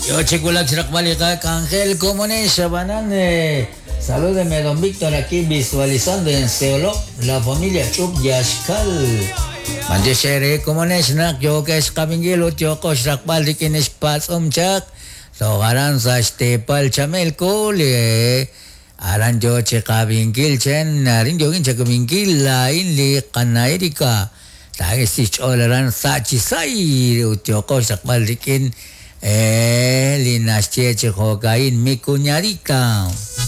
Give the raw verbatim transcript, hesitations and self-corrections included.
Yo checulag balik Ángel Comunes Sabanan. Eh, salúdeme, don Víctor, aquí visualizando en Seolo la familia Chup Yashkal. Manjusere Comunes nak yo que es Kabingil yo ko shrakbal dikin ispas umchak. So aran sa stepal chamel ko le aran yo che Kabingil chen narin yo gin che Kabingil lain li kanairika. Tagi sich olaran sa chisai yo ko shrakbal dikin eh linas che che hogain mikunyarika.